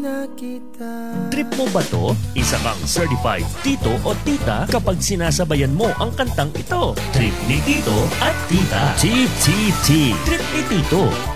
na kita. Trip mo ba to? Isa kang certified tito o tita kapag sinasabayan mo ang kantang ito. Trip ni Tito at Tita. TTT. Trip ni Tito.